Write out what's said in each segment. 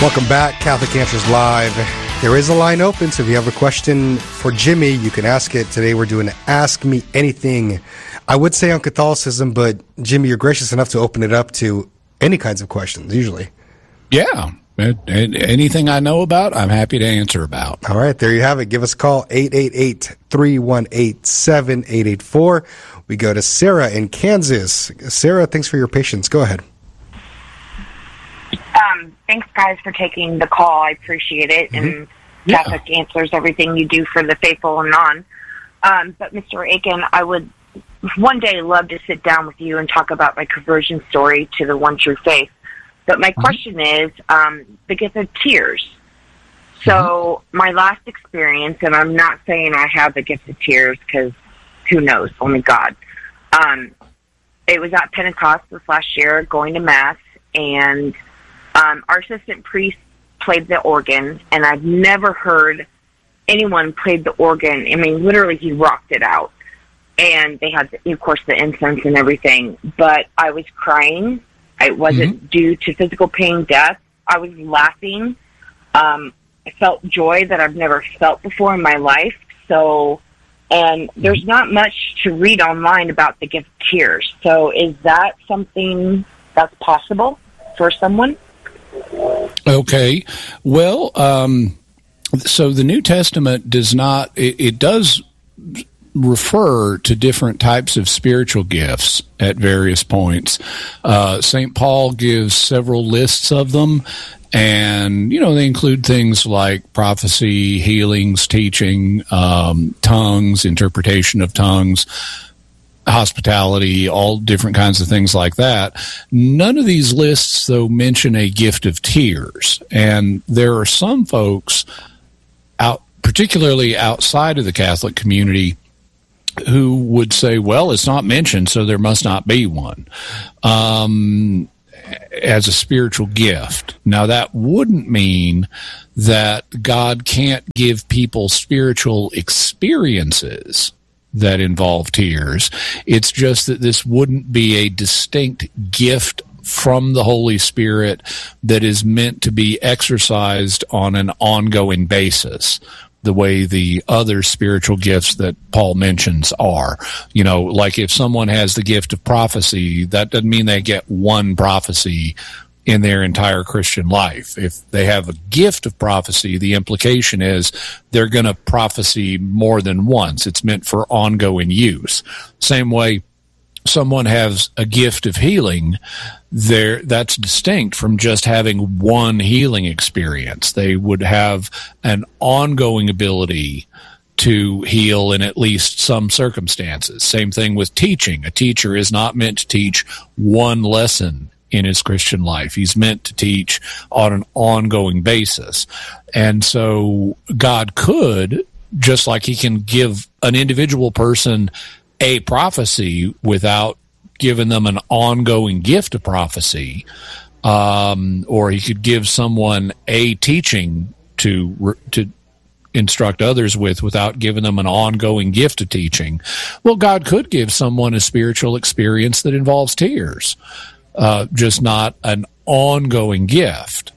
Welcome back, Catholic Answers Live. There is a line open, so if you have a question for Jimmy, you can ask it. Today we're doing Ask Me Anything. I would say on Catholicism, but Jimmy, you're gracious enough to open it up to any kinds of questions, usually. Yeah. Anything I know about, I'm happy to answer about. All right, there you have it. Give us a call, 888-318-7884. We go to Sarah in Kansas. Sarah, thanks for your patience. Go ahead. Thanks, guys, for taking the call. I appreciate it. Mm-hmm. And Catholic Answers everything you do for the faithful and non. But Mr. Akin, I would one day love to sit down with you and talk about my conversion story to the one true faith. But my question is the gift of tears. So my last experience, and I'm not saying I have the gift of tears because who knows, only God. It was at Pentecost this last year, going to Mass, and our assistant priest played the organ, and I've never heard anyone play the organ. I mean, literally, he rocked it out. And they had, of course, the incense and everything. But I was crying. It wasn't due to physical pain, death. I was laughing. I felt joy that I've never felt before in my life. So, and there's not much to read online about the gift of tears. So is that something that's possible for someone? Okay. Well, so the New Testament does not, it does refer to different types of spiritual gifts at various points. St. Paul gives several lists of them, and, they include things like prophecy, healings, teaching, tongues, interpretation of tongues, hospitality, all different kinds of things like that. None of these lists, though, mention a gift of tears. And there are some folks, particularly outside of the Catholic community, who would say, well, it's not mentioned, so there must not be one, as a spiritual gift. Now, that wouldn't mean that God can't give people spiritual experiences that involve tears. It's just that this wouldn't be a distinct gift from the Holy Spirit that is meant to be exercised on an ongoing basis, the way the other spiritual gifts that Paul mentions are. Like if someone has the gift of prophecy, that doesn't mean they get one prophecy in their entire Christian life. If they have a gift of prophecy, the implication is they're going to prophesy more than once. It's meant for ongoing use. Same way someone has a gift of healing, that's distinct from just having one healing experience. They would have an ongoing ability to heal in at least some circumstances. Same thing with teaching. A teacher is not meant to teach one lesson in his Christian life. He's meant to teach on an ongoing basis. And so God could, just like he can give an individual person a prophecy without giving them an ongoing gift of prophecy, or he could give someone a teaching to instruct others without giving them an ongoing gift of teaching. Well, God could give someone a spiritual experience that involves tears, just not an ongoing gift.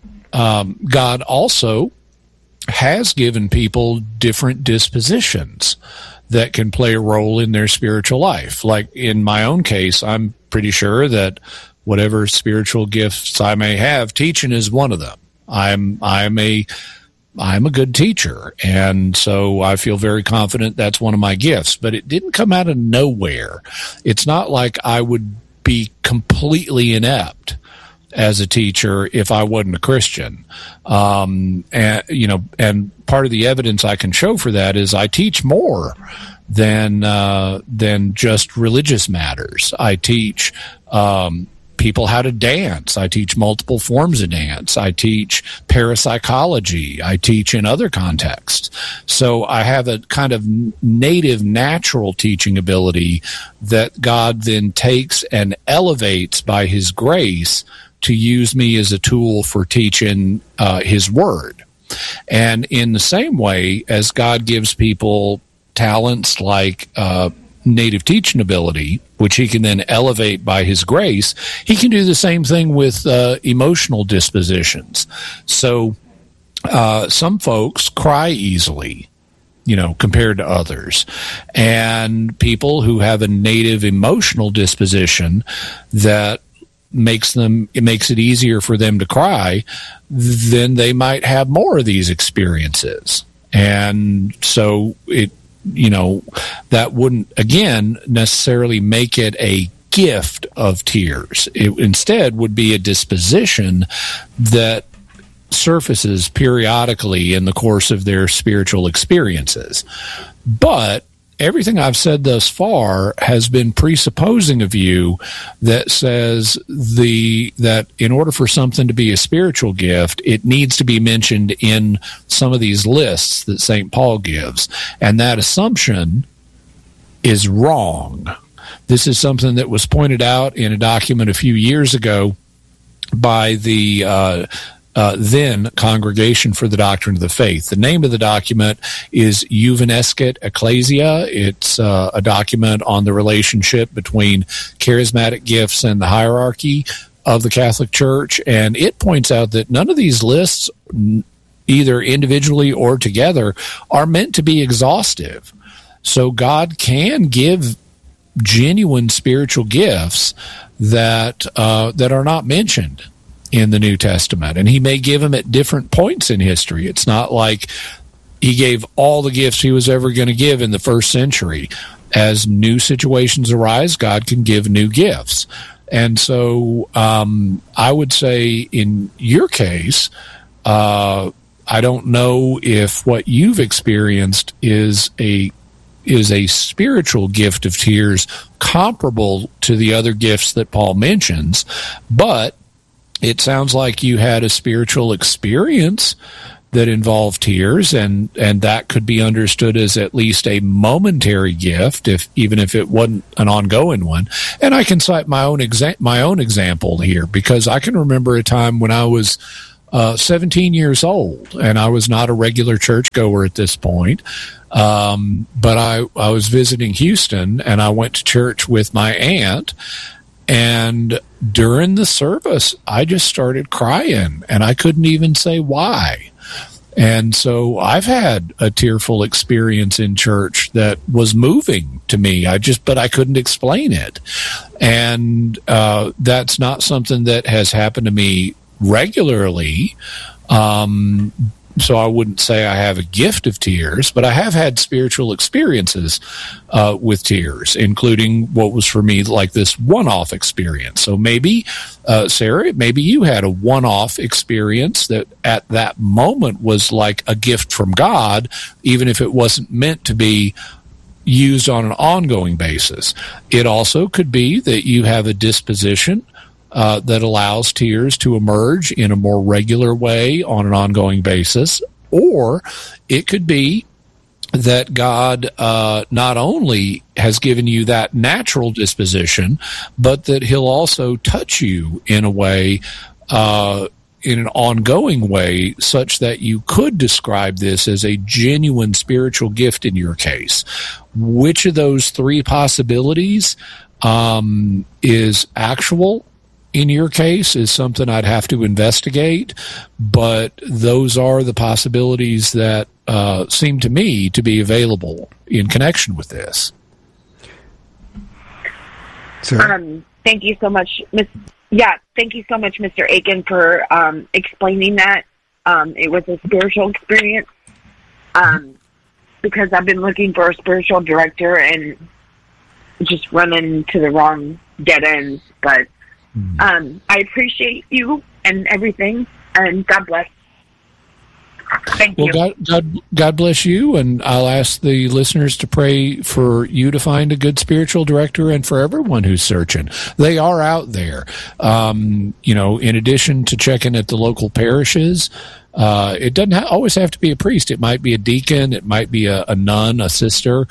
God also has given people different dispositions that can play a role in their spiritual life. Like in my own case, I'm pretty sure that whatever spiritual gifts I may have, teaching is one of them. I'm a good teacher, and so I feel very confident that's one of my gifts. But it didn't come out of nowhere. It's not like I would be completely inept as a teacher if I wasn't a Christian. And part of the evidence I can show for that is I teach more than just religious matters. I teach people how to dance. I teach multiple forms of dance. I teach parapsychology. I teach in other contexts. So I have a kind of native, natural teaching ability that God then takes and elevates by his grace to use me as a tool for teaching his word. And in the same way as God gives people talents like native teaching ability, which he can then elevate by his grace, he can do the same thing with emotional dispositions. So some folks cry easily, compared to others. And people who have a native emotional disposition that makes it easier for them to cry, then they might have more of these experiences. And so that wouldn't, again, necessarily make it a gift of tears. It instead would be a disposition that surfaces periodically in the course of their spiritual experiences. But everything I've said thus far has been presupposing a view that says that in order for something to be a spiritual gift, it needs to be mentioned in some of these lists that St. Paul gives. And that assumption is wrong. This is something that was pointed out in a document a few years ago by the then Congregation for the Doctrine of the Faith. The name of the document is Juvenescit Ecclesia. It's a document on the relationship between charismatic gifts and the hierarchy of the Catholic Church, and it points out that none of these lists, either individually or together, are meant to be exhaustive. So God can give genuine spiritual gifts that are not mentioned in the New Testament, and he may give them at different points in history. It's not like he gave all the gifts he was ever going to give in the first century. As new situations arise, God can give new gifts. And so I would say in your case, I don't know if what you've experienced is a spiritual gift of tears comparable to the other gifts that Paul mentions, but it sounds like you had a spiritual experience that involved tears, and that could be understood as at least a momentary gift, even if it wasn't an ongoing one. And I can cite my own example here, because I can remember a time when I was 17 years old, and I was not a regular churchgoer at this point, but I was visiting Houston, and I went to church with my aunt. And during the service, I just started crying, and I couldn't even say why. And so I've had a tearful experience in church that was moving to me. But I couldn't explain it. And that's not something that has happened to me regularly. So I wouldn't say I have a gift of tears, but I have had spiritual experiences with tears, including what was for me like this one-off experience. So maybe, Sarah, maybe you had a one-off experience that at that moment was like a gift from God, even if it wasn't meant to be used on an ongoing basis. It also could be that you have a disposition that allows tears to emerge in a more regular way on an ongoing basis. Or it could be that God not only has given you that natural disposition, but that he'll also touch you in a way, in an ongoing way, such that you could describe this as a genuine spiritual gift in your case. Which of those three possibilities is actual in your case is something I'd have to investigate, but those are the possibilities that seem to me to be available in connection with this. Thank you so much, thank you so much, Mr. Aiken, for explaining that. It was a spiritual experience, because I've been looking for a spiritual director and just running into the wrong dead ends, but I appreciate you and everything, and God bless. Thank you. Well, God bless you, and I'll ask the listeners to pray for you to find a good spiritual director and for everyone who's searching. They are out there. In addition to checking at the local parishes, it doesn't always have to be a priest. It might be a deacon. It might be a nun, a sister.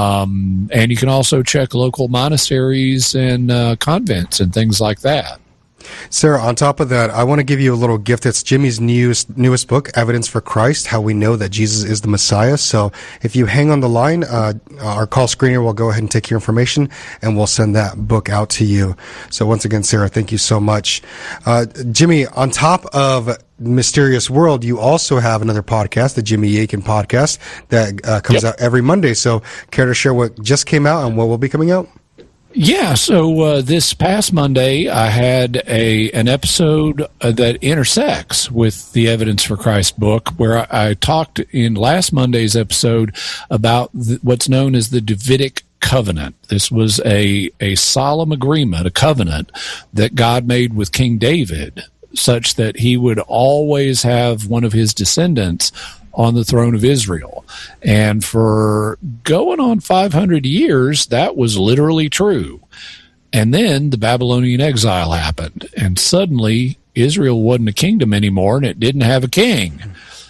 And you can also check local monasteries and convents and things like that. Sarah, on top of that, I want to give you a little gift. It's Jimmy's newest book, Evidence for Christ, How We Know That Jesus is the Messiah. So if you hang on the line, our call screener will go ahead and take your information, and we'll send that book out to you. So once again, Sarah, thank you so much. Jimmy, on top of Mysterious World, you also have another podcast, the Jimmy Akin podcast, that comes out every Monday. So care to share what just came out and what will be coming out? Yeah, so this past Monday, I had an episode that intersects with the Evidence for Christ book, where I talked in last Monday's episode about what's known as the Davidic covenant. This was a solemn agreement, a covenant that God made with King David, such that he would always have one of his descendants on the throne of Israel. And for going on 500 years, that was literally true. And then the Babylonian exile happened, and suddenly Israel wasn't a kingdom anymore, and it didn't have a king.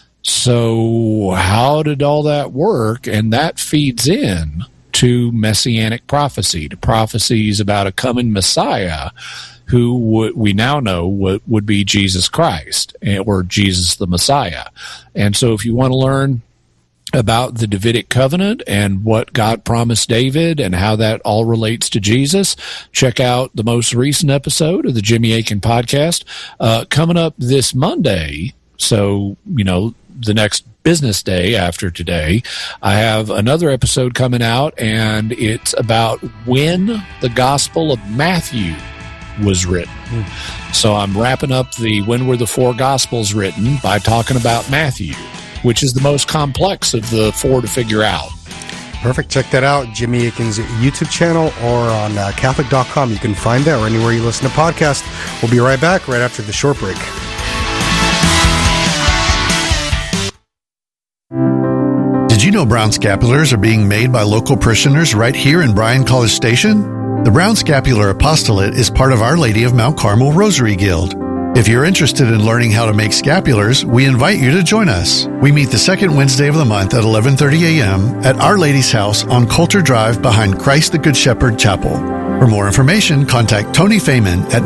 So how did all that work? And that feeds in to messianic prophecy, to prophecies about a coming Messiah who we now know would be Jesus Christ, or Jesus the Messiah. And so if you want to learn about the Davidic covenant and what God promised David and how that all relates to Jesus, check out the most recent episode of the Jimmy Akin podcast. Coming up this Monday, so, the next business day after today, I have another episode coming out, and it's about when the Gospel of Matthew was written. So I'm wrapping up the when were the four Gospels written by talking about Matthew, which is the most complex of the four to figure out. Perfect. Check that out. Jimmy Akin's YouTube channel, or on Catholic.com. You can find that, or anywhere you listen to podcasts. We'll be right back right after the short break. Did you know brown scapulars are being made by local parishioners right here in Bryan College Station? The Brown Scapular Apostolate is part of Our Lady of Mount Carmel Rosary Guild. If you're interested in learning how to make scapulars, we invite you to join us. We meet the second Wednesday of the month at 11:30 a.m. at Our Lady's house on Coulter Drive behind Christ the Good Shepherd Chapel. For more information, contact Tony Feynman at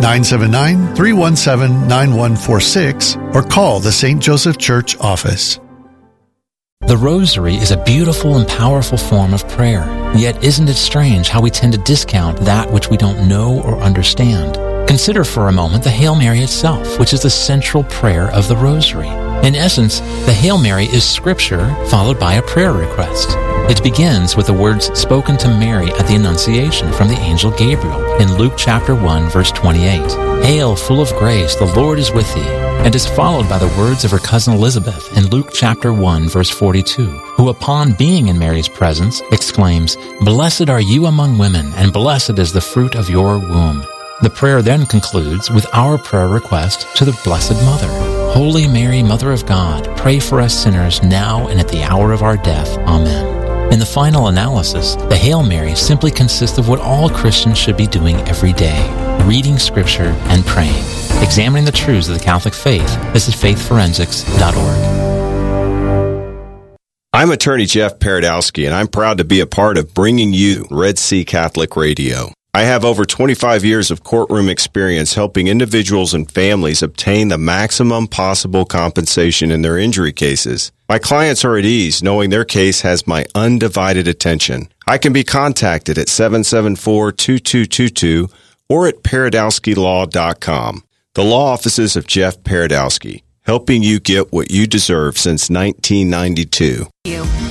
979-317-9146 or call the St. Joseph Church office. The Rosary is a beautiful and powerful form of prayer. Yet isn't it strange how we tend to discount that which we don't know or understand? Consider for a moment the Hail Mary itself, which is the central prayer of the Rosary. In essence, the Hail Mary is Scripture followed by a prayer request. It begins with the words spoken to Mary at the Annunciation from the angel Gabriel in Luke chapter 1, verse 28. Hail, full of grace, the Lord is with thee, and is followed by the words of her cousin Elizabeth in Luke chapter 1, verse 42, who upon being in Mary's presence exclaims, Blessed are you among women, and blessed is the fruit of your womb. The prayer then concludes with our prayer request to the Blessed Mother. Holy Mary, Mother of God, pray for us sinners now and at the hour of our death. Amen. In the final analysis, the Hail Mary simply consists of what all Christians should be doing every day: reading Scripture and praying. Examining the truths of the Catholic faith. This is faithforensics.org. I'm attorney Jeff Paradowski, and I'm proud to be a part of bringing you Red Sea Catholic Radio. I have over 25 years of courtroom experience helping individuals and families obtain the maximum possible compensation in their injury cases. My clients are at ease knowing their case has my undivided attention. I can be contacted at 774-2222 or at paradowskilaw.com. The law offices of Jeff Paradowski, helping you get what you deserve since 1992.